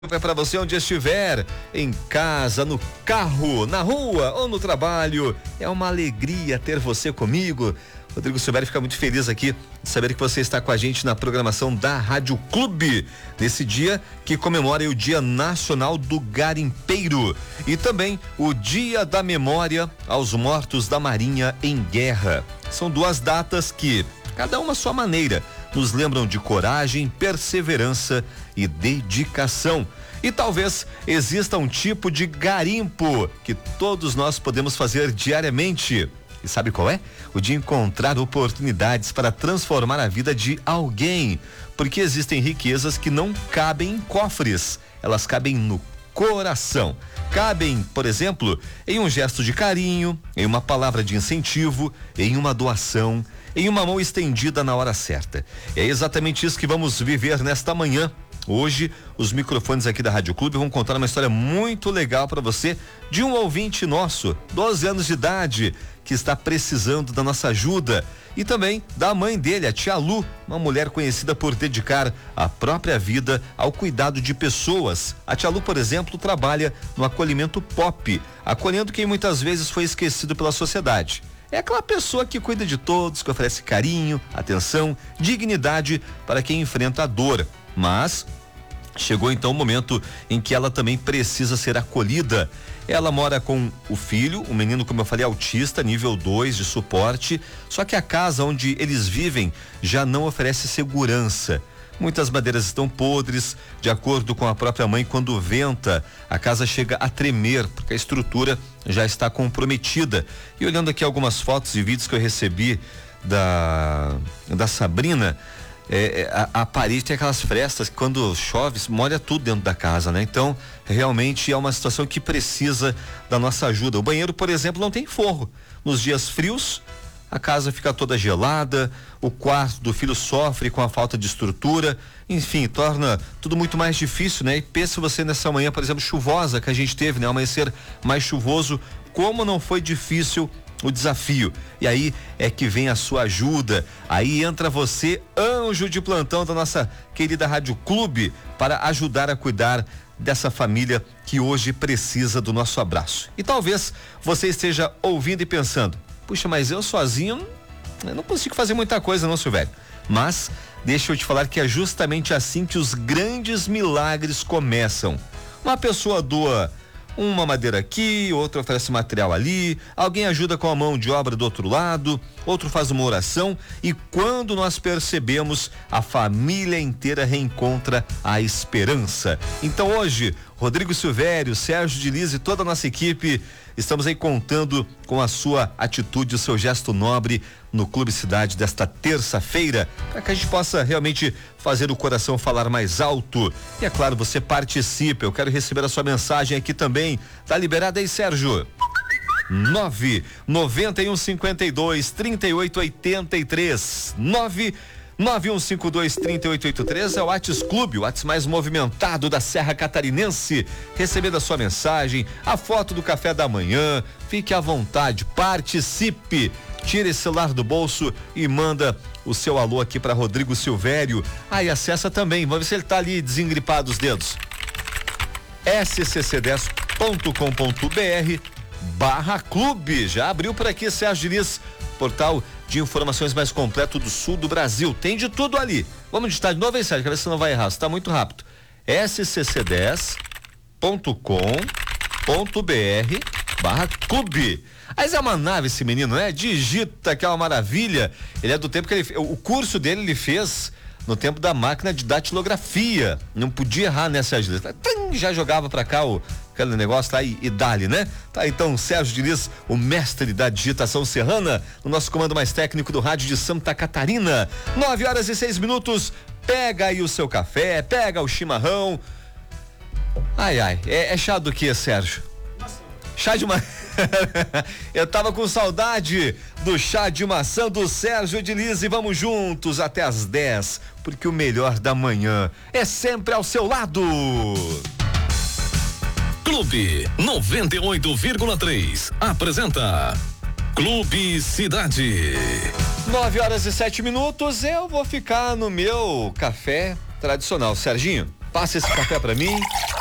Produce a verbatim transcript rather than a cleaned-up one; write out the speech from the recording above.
É para você onde estiver, em casa, no carro, na rua ou no trabalho. É uma alegria ter você comigo. Rodrigo Silvério fica muito feliz aqui de saber que você está com a gente na programação da Rádio Clube, nesse dia que comemora o Dia Nacional do Garimpeiro e também o Dia da Memória aos Mortos da Marinha em Guerra. São duas datas que, cada uma à sua maneira, nos lembram de coragem, perseverança e dedicação. E talvez exista um tipo de garimpo que todos nós podemos fazer diariamente. E sabe qual é? O de encontrar oportunidades para transformar a vida de alguém. Porque existem riquezas que não cabem em cofres, elas cabem no coração. Cabem, por exemplo, em um gesto de carinho, em uma palavra de incentivo, em uma doação, em uma mão estendida na hora certa. É exatamente isso que vamos viver nesta manhã. Hoje, os microfones aqui da Rádio Clube vão contar uma história muito legal para você de um ouvinte nosso, doze anos de idade, que está precisando da nossa ajuda, e também da mãe dele, a tia Lu, uma mulher conhecida por dedicar a própria vida ao cuidado de pessoas. A tia Lu, por exemplo, trabalha no acolhimento pop, acolhendo quem muitas vezes foi esquecido pela sociedade. É aquela pessoa que cuida de todos, que oferece carinho, atenção, dignidade para quem enfrenta a dor. Mas chegou então o momento em que ela também precisa ser acolhida. Ela mora com o filho, o menino, como eu falei, autista, nível dois de suporte, só que a casa onde eles vivem já não oferece segurança. Muitas madeiras estão podres, de acordo com a própria mãe, quando venta, a casa chega a tremer, porque a estrutura já está comprometida. E olhando aqui algumas fotos e vídeos que eu recebi da, da Sabrina, É, a, a parede tem aquelas frestas que quando chove molha tudo dentro da casa, né? Então realmente é uma situação que precisa da nossa ajuda. O banheiro, por exemplo, não tem forro. Nos dias frios a casa fica toda gelada, o quarto do filho sofre com a falta de estrutura, enfim, torna tudo muito mais difícil, né? E pensa você nessa manhã, por exemplo, chuvosa que a gente teve, né? Amanhecer mais chuvoso, como não foi difícil o desafio. E aí é que vem a sua ajuda. Aí entra você, anjo de plantão da nossa querida Rádio Clube, para ajudar a cuidar dessa família que hoje precisa do nosso abraço. E talvez você esteja ouvindo e pensando: puxa, mas eu sozinho eu não consigo fazer muita coisa, não, Silvério. Mas deixa eu te falar que é justamente assim que os grandes milagres começam. Uma pessoa doa uma madeira aqui, outro oferece material ali, alguém ajuda com a mão de obra do outro lado, outro faz uma oração, e quando nós percebemos, a família inteira reencontra a esperança. Então hoje, Rodrigo Silvério, Sérgio de Liz e toda a nossa equipe, estamos aí contando com a sua atitude, o seu gesto nobre no Clube Cidade desta terça-feira, para que a gente possa realmente fazer o coração falar mais alto. E é claro, você participa. Eu quero receber a sua mensagem aqui também. Tá liberado aí, Sérgio? nove nove um cinco dois, três oito oito três. nove nove um cinco dois, três oito oito três é o WhatsApp Clube, o WhatsApp mais movimentado da Serra Catarinense. Recebendo a sua mensagem, a foto do café da manhã, fique à vontade, participe, tire esse celular do bolso e manda o seu alô aqui para Rodrigo Silvério. Aí ah, acessa também, vamos ver se ele tá ali desengripado os dedos. s c c dez ponto com ponto b r barra clube. Já abriu por aqui, Sérgio Diniz, portal de informações mais completo do sul do Brasil. Tem de tudo ali. Vamos digitar de novo aí, Sérgio, quer ver se não vai errar, você tá muito rápido. s c c dez ponto com ponto b r barra clube. Mas é uma nave esse menino, né? Digita, que é uma maravilha. Ele é do tempo que ele, o curso dele ele fez no tempo da máquina de datilografia. Não podia errar, né, Sérgio? Já jogava pra cá o aquele negócio lá e, e dali, né? Tá, então, Sérgio Diniz, o mestre da digitação serrana, no nosso comando mais técnico do rádio de Santa Catarina. Nove horas e seis minutos. Pega aí o seu café, pega o chimarrão. Ai, ai, é, é chá do que, Sérgio? Chá de maçã. Eu tava com saudade do chá de maçã do Sérgio Diniz, e vamos juntos até as dez, porque o melhor da manhã é sempre ao seu lado. Clube noventa e oito vírgula três apresenta Clube Cidade. Nove horas e sete minutos. Eu vou ficar no meu café tradicional. Serginho, Passa esse café para mim.